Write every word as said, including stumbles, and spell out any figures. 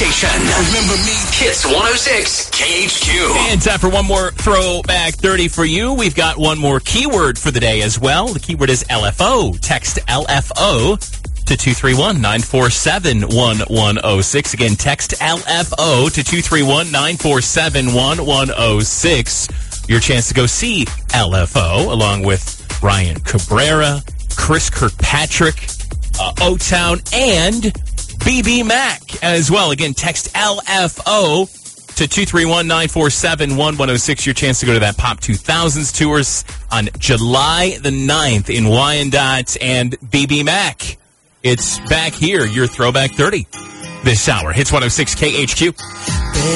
station. Remember me? Hits one oh six K H Q. And time for one more Throwback thirty for you. We've got one more keyword for the day as well. The keyword is L F O. Text L F O to two three one, nine four seven, one one oh six. Again, text L F O to two three one, nine four seven, one one oh six. Your chance to go see L F O along with Ryan Cabrera, Chris Kirkpatrick, uh, O-Town, and B B Mac as well. Again, text L F O to two three one, nine four seven, one one oh six. Your chance to go to that Pop two thousands tours on July the ninth in Wyandotte. And B B Mac, it's back here, your Throwback thirty this hour. Hits one oh six K H Q.